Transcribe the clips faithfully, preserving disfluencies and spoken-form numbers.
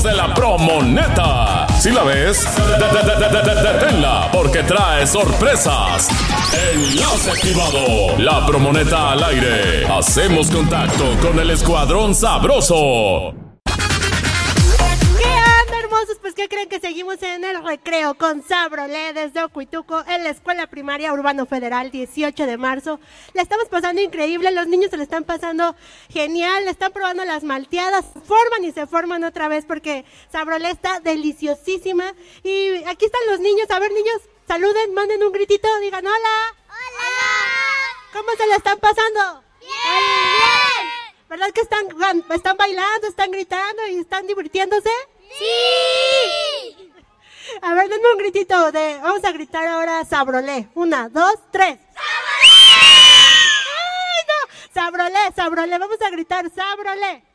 amigos de la Promoneta. Si la ves, deténla, porque trae sorpresas. Enlace activado. La Promoneta al aire. Hacemos contacto con el Escuadrón Sabroso. Pues ¿qué creen? Que seguimos en el recreo con Sabrolé desde Ocuituco en la Escuela Primaria Urbano Federal, dieciocho de marzo. La estamos pasando increíble, los niños se le están pasando genial, le están probando las malteadas, se forman y se forman otra vez porque Sabrolé está deliciosísima. Y aquí están los niños, a ver niños, saluden, manden un gritito, digan hola. Hola. ¿Cómo se la están pasando? Bien. Bien. ¿Verdad que están, están bailando, están gritando y están divirtiéndose? ¡Sí! A ver, denme un gritito de... Vamos a gritar ahora Sabrolé. Una, dos, tres. ¡Sabrolé! ¡Ay, no! Sabrolé, Sabrolé. Vamos a gritar Sabrolé.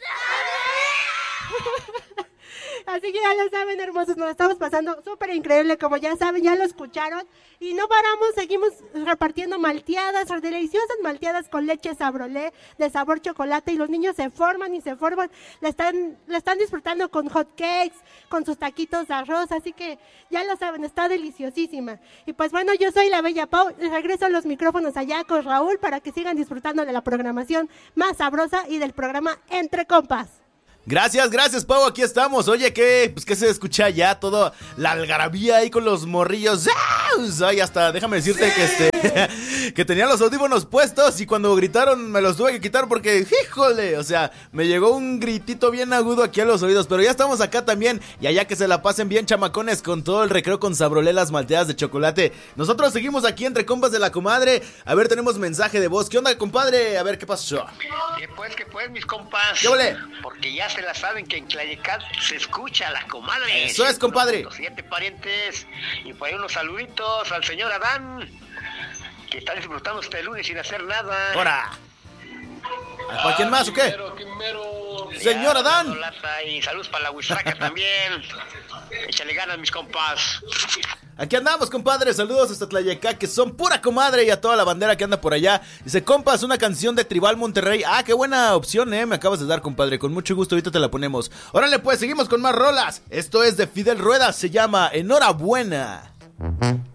¡Sabrolé! Así que ya lo saben, hermosos, nos estamos pasando súper increíble, como ya saben, ya lo escucharon. Y no paramos, seguimos repartiendo malteadas, deliciosas malteadas con leche Sabrolé, de sabor chocolate, y los niños se forman y se forman, la están, la están disfrutando con hot cakes, con sus taquitos de arroz, así que ya lo saben, está deliciosísima. Y pues bueno, yo soy la Bella Pau, regreso los micrófonos allá con Raúl para que sigan disfrutando de la programación más sabrosa y del programa Entre Compas. Gracias, gracias, Pau, aquí estamos. Oye, ¿qué? Pues que se escucha ya toda la algarabía ahí con los morrillos. Ay, hasta déjame decirte que este que tenía los audífonos puestos y cuando gritaron me los tuve que quitar porque, híjole, o sea, me llegó un gritito bien agudo aquí a los oídos. Pero ya estamos acá también y allá que se la pasen bien, chamacones, con todo el recreo con Sabrolé, las malteadas de chocolate. Nosotros seguimos aquí entre compas de la comadre. A ver, tenemos mensaje de voz. ¿Qué onda, compadre? A ver, ¿qué pasó? ¿Qué pues, qué pues, mis compas? ¿Qué ole? Porque ya se la saben que en Tlayecat se escucha la comadre. Eso es, compadre. Siete parientes. Y por ahí unos saluditos al señor Adán, que está disfrutando este lunes sin hacer nada. ¡Hora! ¿Para quién más o qué? Quimero, quimero. Señor Adán. Y saludos para la Huistraca también. Échale ganas, mis compas. Aquí andamos, compadre, saludos hasta Tlayecac, que son pura comadre, y a toda la bandera que anda por allá. Dice, compas, una canción de Tribal Monterrey. Ah, qué buena opción, eh, me acabas de dar, compadre, con mucho gusto, ahorita te la ponemos. Órale pues, seguimos con más rolas. Esto es de Fidel Rueda, se llama Enhorabuena.